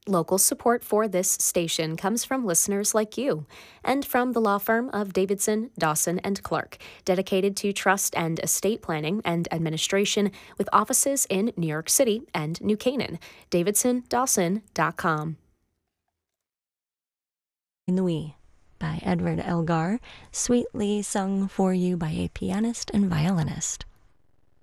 Local support for this station comes from listeners like you and from the law firm of Davidson, Dawson, and Clark, dedicated to trust and estate planning and administration with offices in New York City and New Canaan. DavidsonDawson.com. Nui by Edward Elgar, sweetly sung for you by a pianist and violinist.